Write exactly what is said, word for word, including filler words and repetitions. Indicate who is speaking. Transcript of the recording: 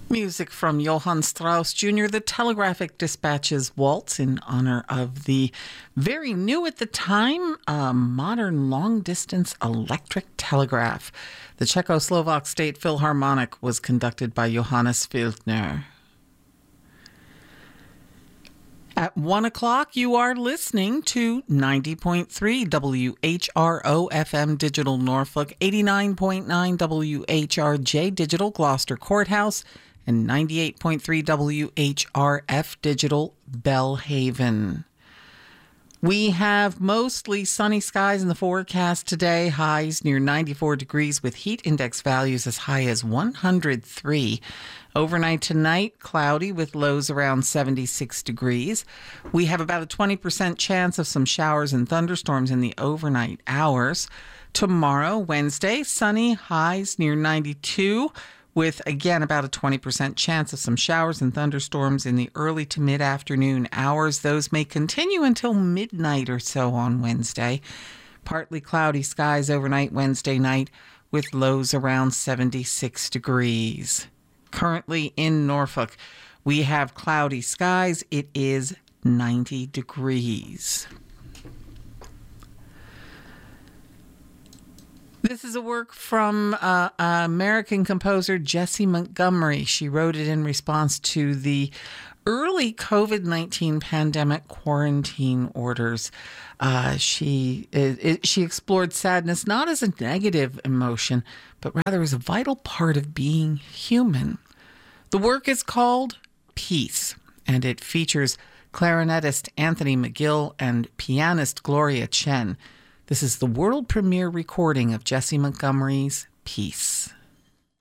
Speaker 1: Music from Johann Strauss Junior, the Telegraphic Dispatches Waltz, in honor of the very new at the time uh, modern long-distance electric telegraph. The Czechoslovak State Philharmonic was conducted by Johannes Fildner. At one o'clock, you are listening to ninety point three W H R O F M Digital Norfolk, eighty-nine point nine W H R J Digital Gloucester Courthouse, and ninety-eight point three W H R F Digital Bellhaven. We have mostly sunny skies in the forecast today, highs near ninety-four degrees with heat index values as high as one hundred three. Overnight tonight, cloudy with lows around seventy-six degrees. We have about a twenty percent chance of some showers and thunderstorms in the overnight hours. Tomorrow, Wednesday, sunny, highs near ninety-two, with, again, about a twenty percent chance of some showers and thunderstorms in the early to mid-afternoon hours. Those may continue until midnight or so on Wednesday. Partly cloudy skies overnight Wednesday night with lows around seventy-six degrees. Currently in Norfolk, we have cloudy skies. It is ninety degrees. This is a work from uh, American composer Jessie Montgomery. She wrote it in response to the early covid nineteen pandemic quarantine orders. Uh, she it, it, she explored sadness not as a negative emotion, but rather as a vital part of being human. The work is called Peace, and it features clarinetist Anthony McGill and pianist Gloria Chen. This is the world premiere recording of Jessie Montgomery's Peace.